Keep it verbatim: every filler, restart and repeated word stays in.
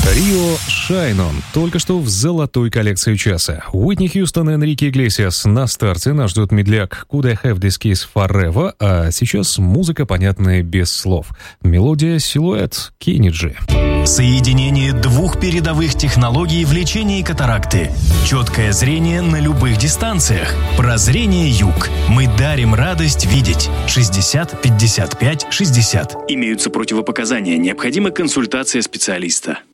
Рио Shine On только что в золотой коллекции часа. Уитни Хьюстон и Энрике Иглесиас на старте. Нас ждет медляк Could I Have This Kiss Forever, а сейчас музыка, понятная без слов. Мелодия «Силуэт» Кенни Джи. Соединение двух передовых технологий в лечении катаракты. Четкое зрение на любых дистанциях. Прозрение Юг. Мы дарим радость видеть. шестьдесят пятьдесят пять шестьдесят. Имеются противопоказания. Необходима консультация специалиста.